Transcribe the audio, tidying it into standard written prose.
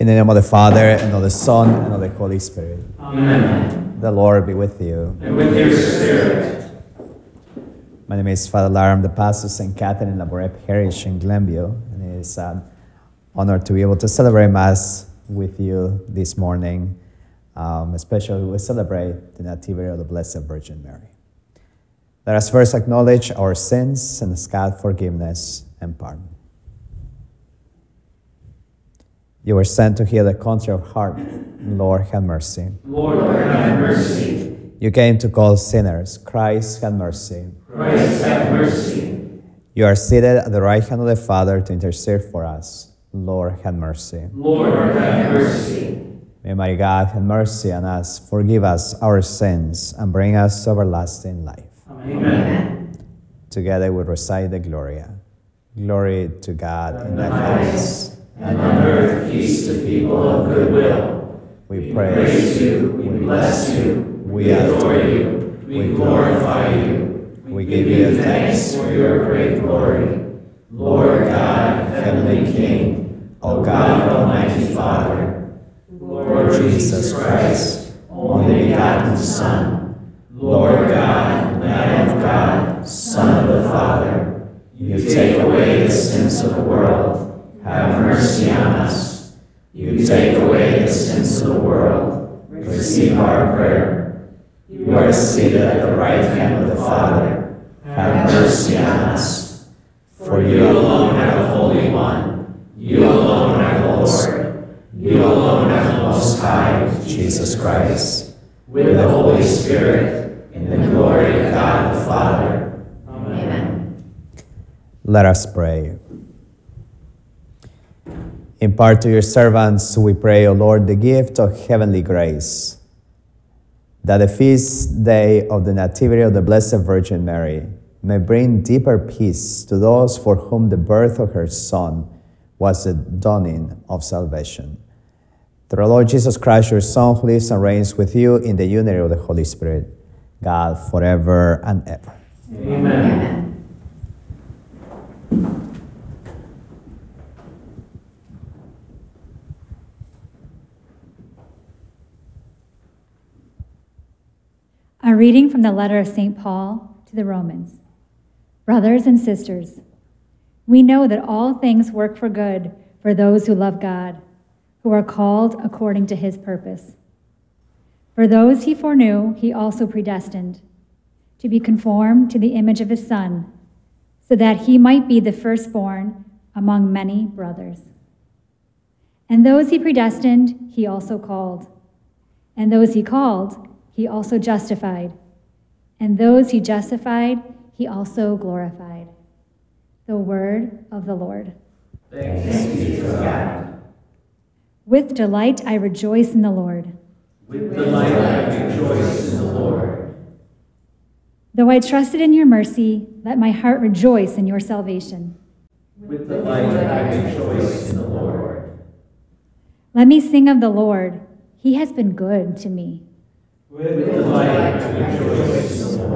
In the name of the Father, and of the Son, and of the Holy Spirit. Amen. The Lord be with you. And with your spirit. My name is Father Lara. I'm the pastor of St. Catherine Labouré Parish in Glenville. And it is an honor to be able to celebrate Mass with you this morning. Especially we celebrate the Nativity of the Blessed Virgin Mary. Let us first acknowledge our sins and ask God forgiveness and pardon. You were sent to heal the contrite of heart. Lord, have mercy. Lord, have mercy. You came to call sinners. Christ, have mercy. Christ, have mercy. You are seated at the right hand of the Father to intercede for us. Lord, have mercy. Lord, have mercy. May my God have mercy on us, forgive us our sins, and bring us to everlasting life. Amen. Together we recite the Gloria. Glory to God in the highest, and on earth peace to people of good will. We praise you, we bless you, we adore you, we glorify you, we give you thanks for your great glory. Lord God, heavenly King, O God, Almighty Father, Lord Jesus Christ, only begotten Son, Lord God, Lamb of God, Son of the Father, you take away the sins of the world. Have mercy on us. You take away the sins of the world. Receive our prayer. You are seated at the right hand of the Father. Have mercy on us. For you alone are the Holy One. You alone are the Lord. You alone are the Most High, Jesus Christ, with the Holy Spirit, in the glory of God the Father. Amen. Let us pray. Impart to your servants, we pray, O Lord, the gift of heavenly grace, that the feast day of the Nativity of the Blessed Virgin Mary may bring deeper peace to those for whom the birth of her Son was the dawning of salvation. Through our Lord Jesus Christ, your Son, who lives and reigns with you in the unity of the Holy Spirit, God, forever and ever. Amen. A reading from the letter of St. Paul to the Romans. Brothers and sisters, we know that all things work for good for those who love God, who are called according to his purpose. For those he foreknew, he also predestined to be conformed to the image of his Son, so that he might be the firstborn among many brothers. And those he predestined, he also called. And those he called, he also justified, and those he justified, he also glorified. The word of the Lord. Thanks be to God. With delight I rejoice in the Lord. With delight I rejoice in the Lord. Though I trusted in your mercy, let my heart rejoice in your salvation. With delight I rejoice in the Lord. Let me sing of the Lord. He has been good to me. With delight I rejoice in the Lord.